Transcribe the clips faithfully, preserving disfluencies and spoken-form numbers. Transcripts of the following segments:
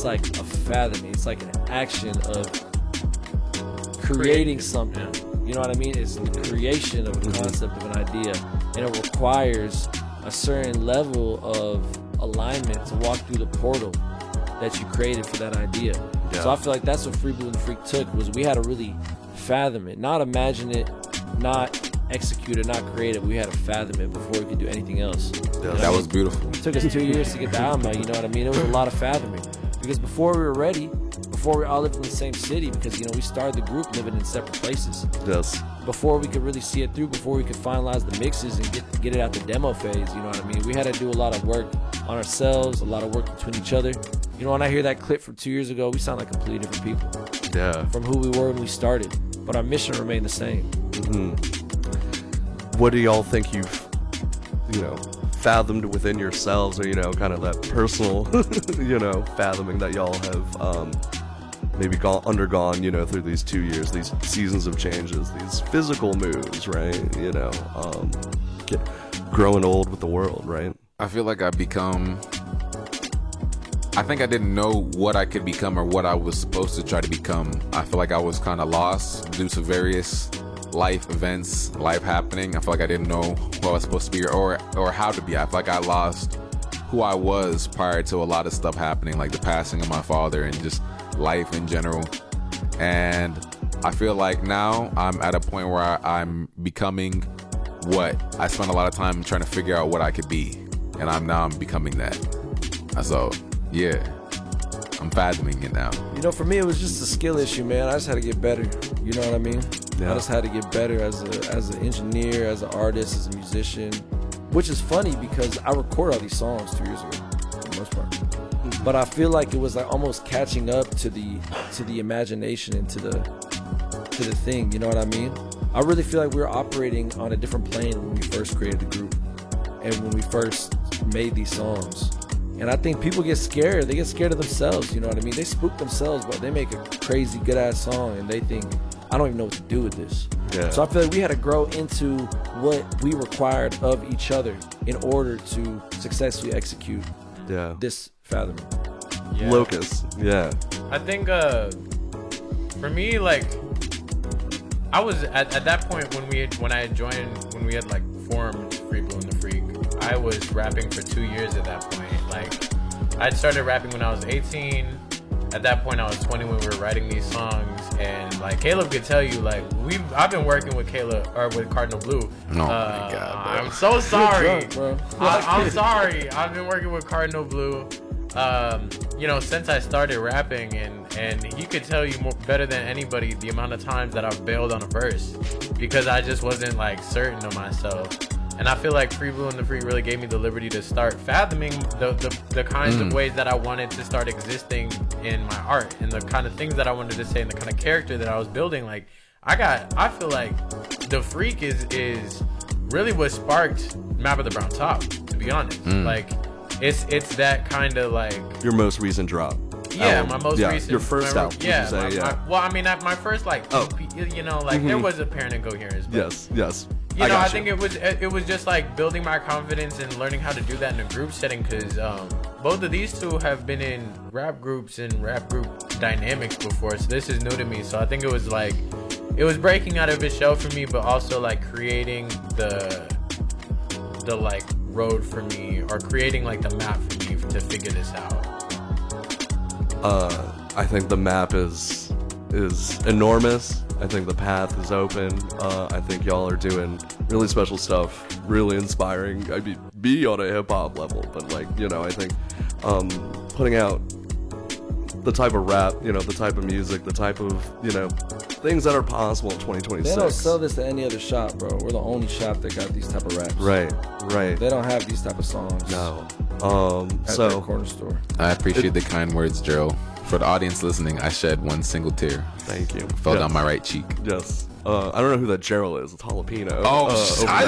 it's like a fathoming. It's like an action of creating something. You know what I mean? It's the creation of a concept of an idea, and it requires a certain level of alignment to walk through the portal that you created for that idea. Yeah. So I feel like that's what Free Blue and the Freak took, was we had to really fathom it, not imagine it, not execute it, not create it. We had to fathom it before we could do anything else. Yeah, that was beautiful. It took us two years to get the album out, you know what I mean? It was a lot of fathoming. Because before we were ready, before we all lived in the same city, because, you know, we started the group living in separate places. Yes. Before we could really see it through, before we could finalize the mixes and get get it out the demo phase, you know what I mean? We had to do a lot of work on ourselves, a lot of work between each other. You know, when I hear that clip from two years ago, we sound like completely different people. Yeah. From who we were when we started. But our mission remained the same. Mm-hmm. What do y'all think you've, you know, fathomed within yourselves, or, you know, kind of that personal, you know, fathoming that y'all have um, maybe gone, undergone, you know, through these two years, these seasons of changes, these physical moves, right? You know, um, get, growing old with the world, right? I feel like I've become, I think I didn't know what I could become or what I was supposed to try to become. I feel like I was kind of lost due to various life events, life happening. I feel like I didn't know who I was supposed to be, or or how to be. I feel like I lost who I was prior to a lot of stuff happening, like the passing of my father and just life in general. And I feel like now I'm at a point where I, I'm becoming what I spent a lot of time trying to figure out what I could be, and I'm now I'm becoming that. So yeah, I'm fathoming it now. You know, for me, it was just a skill issue, man. I just had to get better. You know what I mean? Yeah. I just had to get better as a as an engineer, as an artist, as a musician. Which is funny because I recorded all these songs two years ago, for the most part. Mm-hmm. But I feel like it was like almost catching up to the to the imagination and to the to the thing. You know what I mean? I really feel like we were operating on a different plane when we first created the group and when we first made these songs. And I think people get scared. They get scared of themselves, you know what I mean? They spook themselves, but they make a crazy good-ass song, and they think, I don't even know what to do with this. Yeah. So I feel like we had to grow into what we required of each other in order to successfully execute yeah. this fathoming. Yeah. Locus, yeah. I think uh, for me, like, I was at, at that point when we had, when I had joined, when we had like formed Free Blue and the Freak, I was rapping for two years at that point. Like, I'd started rapping when I was eighteen. At that point, I was twenty when we were writing these songs, and like Caleb could tell you, like we've I've been working with Caleb or with Cardinal Blue. Oh uh, my god, bro. I'm so sorry. Drunk, I, I'm sorry. I've been working with Cardinal Blue, um, you know, since I started rapping, and and he could tell you more, better than anybody the amount of times that I've bailed on a verse because I just wasn't like certain of myself. And I feel like Free Blue and the Freak really gave me the liberty to start fathoming the, the, the kinds mm. of ways that I wanted to start existing in my art and the kind of things that I wanted to say and the kind of character that I was building. Like, I got, I feel like the Freak is is really what sparked Map of the Brown Top, to be honest. Mm. Like, it's it's that kind of like... Your most recent drop. Yeah, album. my most yeah, recent... Your first my, album, yeah, say, my, yeah. My, well, I mean, my first, like, oh. you know, like, mm-hmm. there was apparent incoherence. But, yes, yes. You I know, I you. think it was it was just like building my confidence and learning how to do that in a group setting because um, both of these two have been in rap groups and rap group dynamics before, so this is new to me. So I think it was like it was breaking out of its shell for me, but also like creating the the like road for me or creating like the map for me to figure this out. Uh, I think the map is is enormous. I think the path is open. Uh, I think y'all are doing really special stuff, really inspiring. I mean, be on a hip hop level, but like, you know, I think um, putting out the type of rap, you know, the type of music, the type of, you know, things that are possible in twenty twenty-six. They don't sell this to any other shop, bro. We're the only shop that got these type of raps. Right, right. They don't have these type of songs. No. Um, at so their corner store. I appreciate it, the kind words, Gerald. For the audience listening, I shed one single tear. Thank you. Fell yes. down my right cheek. Yes. Uh, I don't know who that Gerald is. It's Jalapeno. Oh, uh, I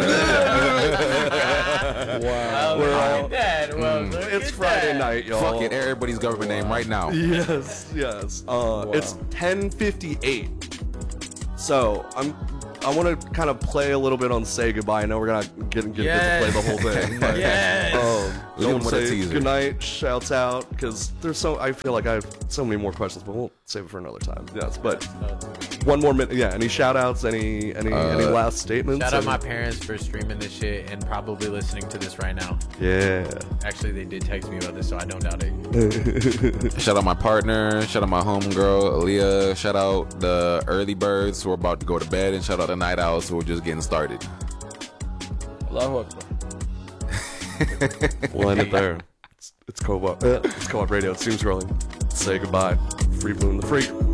Wow. We're all dead. Well, mm. It's Friday that. night, y'all. Fuck it, everybody's government wow. name right now. Yes, yes. Uh, wow. It's ten fifty-eight. So I'm. I want to kind of play a little bit on Say Goodbye. I know we're gonna get, get, yes. get to play the whole thing. But, yes. Um, Leave 'em Don't with a say teaser. good night, shouts out, because there's so I feel like I have so many more questions, but we'll save it for another time. Yes, but one more minute. Yeah, any shout outs? Any any Uh, any last statements? Shout out Any- my parents for streaming this shit and probably listening to this right now. Yeah. Actually, they did text me about this, so I don't doubt it. Shout out my partner. Shout out my homegirl, Aaliyah. Shout out the early birds who are about to go to bed. And shout out the night owls who are just getting started. Allahu Akbar. We'll end it there. It's, it's co-op. Uh, it's co-op radio. It seems rolling. Say goodbye. Free Bloom the Freak.